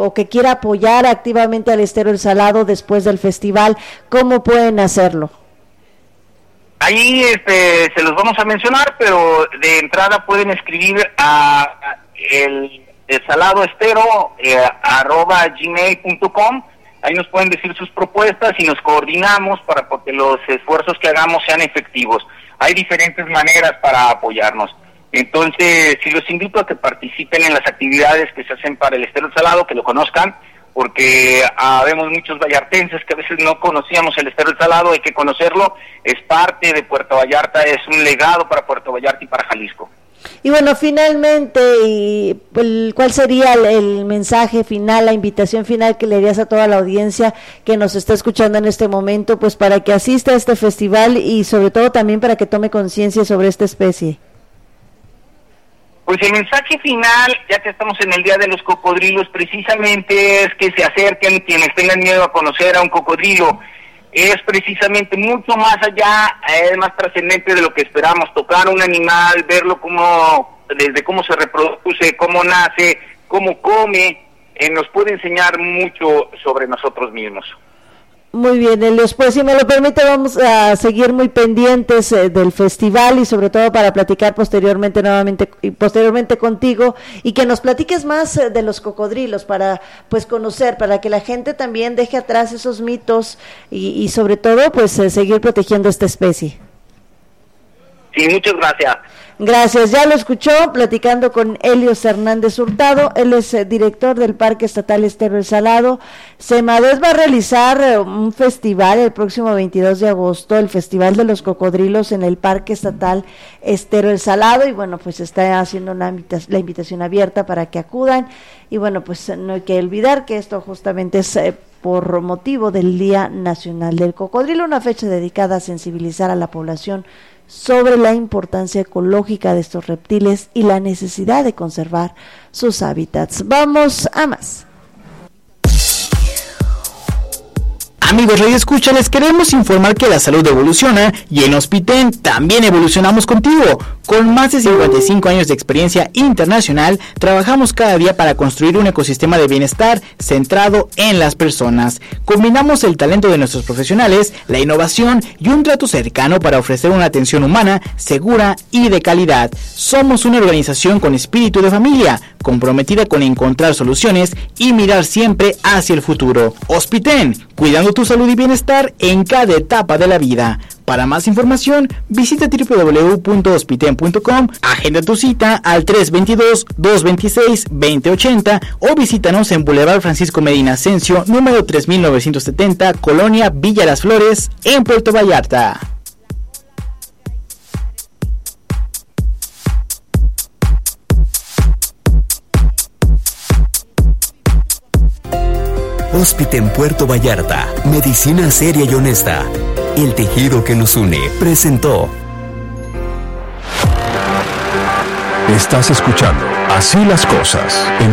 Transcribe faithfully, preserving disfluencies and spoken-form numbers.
o que quiera apoyar activamente al Estero El Salado después del festival, ¿cómo pueden hacerlo? Ahí este, se los vamos a mencionar, pero de entrada pueden escribir a el, el salado estero eh, arroba gmail punto com. Ahí nos pueden decir sus propuestas y nos coordinamos para que los esfuerzos que hagamos sean efectivos. Hay diferentes maneras para apoyarnos. Entonces, sí los invito a que participen en las actividades que se hacen para el Estero El Salado, que lo conozcan, porque ah, vemos muchos vallartenses que a veces no conocíamos el Estero El Salado, hay que conocerlo, es parte de Puerto Vallarta, es un legado para Puerto Vallarta y para Jalisco. Y bueno, finalmente, y el, ¿cuál sería el, el mensaje final, la invitación final que le harías a toda la audiencia que nos está escuchando en este momento, pues para que asista a este festival y sobre todo también para que tome conciencia sobre esta especie? Pues el mensaje final, ya que estamos en el Día de los Cocodrilos, precisamente es que se acerquen quienes tengan miedo a conocer a un cocodrilo. Es precisamente mucho más allá, es más trascendente de lo que esperamos, tocar un animal, verlo como, desde cómo se reproduce, cómo nace, cómo come, eh, nos puede enseñar mucho sobre nosotros mismos. Muy bien, Helios, pues si me lo permite vamos a seguir muy pendientes eh, del festival y sobre todo para platicar posteriormente nuevamente y posteriormente contigo y que nos platiques más eh, de los cocodrilos para pues conocer, para que la gente también deje atrás esos mitos y, y sobre todo pues eh, seguir protegiendo esta especie. Sí, muchas gracias. Gracias, ya lo escuchó platicando con Helios Hernández Hurtado, él es eh, director del Parque Estatal Estero El Salado. Semadez va a realizar eh, un festival el próximo veintidós de agosto, el Festival de los Cocodrilos en el Parque Estatal Estero El Salado, y bueno, pues está haciendo una invita- la invitación abierta para que acudan, y bueno, pues no hay que olvidar que esto justamente es eh, por motivo del Día Nacional del Cocodrilo, una fecha dedicada a sensibilizar a la población sobre la importancia ecológica de estos reptiles y la necesidad de conservar sus hábitats. Vamos a más. Amigos Radio Escucha, les queremos informar que la salud evoluciona y en Hospiten también evolucionamos contigo. Con más de cincuenta y cinco años de experiencia internacional, trabajamos cada día para construir un ecosistema de bienestar centrado en las personas. Combinamos el talento de nuestros profesionales, la innovación y un trato cercano para ofrecer una atención humana, segura y de calidad. Somos una organización con espíritu de familia, comprometida con encontrar soluciones y mirar siempre hacia el futuro. Hospiten, cuidando tu salud y bienestar en cada etapa de la vida. Para más información, visita doble u doble u doble u punto hospiten punto com, agenda tu cita al tres dos dos, dos dos seis, dos cero ocho cero o visítanos en Boulevard Francisco Medina Ascencio, número tres mil novecientos setenta, Colonia Villa Las Flores, en Puerto Vallarta. Hospiten Puerto Vallarta, medicina seria y honesta. El tejido que nos une presentó. Estás escuchando Así las Cosas en